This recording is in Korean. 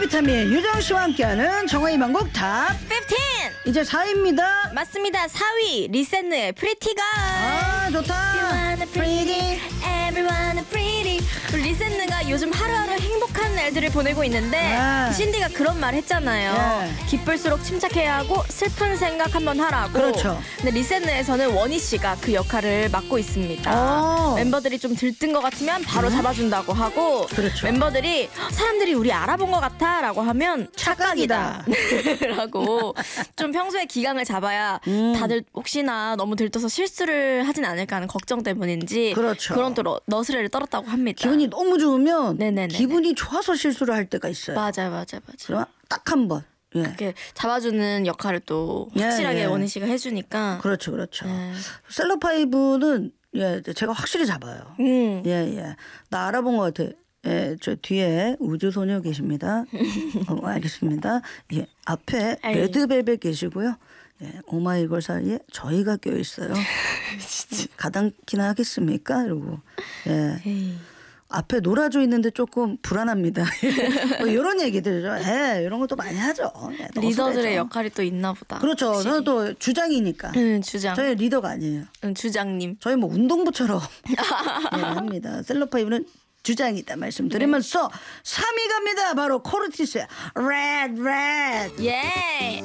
비타민 유정 씨와 함께하는 정화의 명곡 탑 15! 이제 4위입니다. 맞습니다. 4위 리센느의 프리티가. 아 좋다. pretty, everyone is pretty. 우리 리센느가 요즘 하루하루 행복한 날들을 보내고 있는데 신디가 그런 말 했잖아요. 기쁠수록 침착해야 하고 슬픈 생각 한번 하라고. 그렇죠. 근데 리센느에서는 원희 씨가 그 역할을 맡고 있습니다. 멤버들이 좀 들뜬 것 같으면 바로 잡아준다고 하고, 그렇죠. 멤버들이 사람들이 우리 알아본 것 같아 라고 하면 착각이다 라고 좀 평소에 기강을 잡아야 다들 혹시나 너무 들떠서 실수를 하진 않을까 하는 걱정 때문인지 그렇죠. 그런 또 너스레를 떨었다고 합니다. 기분이 너무 좋으면 네네네네. 기분이 좋아서 실수를 할 때가 있어요. 맞아요. 그럼 딱 한 번. 예. 이렇게 잡아주는 역할을 또 확실하게 원희 씨가 해주니까. 그렇죠. 셀럽파이브는 제가 확실히 잡아요. 예. 나 알아본 것 같아. 예, 저 뒤에 우주소녀 계십니다. 알겠습니다. 예, 앞에 레드벨벳 계시고요. 예, 오마이걸 사이에 저희가 껴 있어요. 가당키나 하겠습니까? 이러고. 예. 앞에 놀아줘 있는데 조금 불안합니다. 뭐 이런 얘기들죠. 이런 것도 많이 하죠. 리더들의 역할이 또 있나 보다. 그렇죠. 확실히. 저는 또 주장이니까. 주장. 저희 리더가 아니에요. 주장님. 저희 뭐 운동부처럼 합니다. 셀럽파이브는 주장이다 말씀드리면서 3위 갑니다. 바로 코르티스의 Red. 예.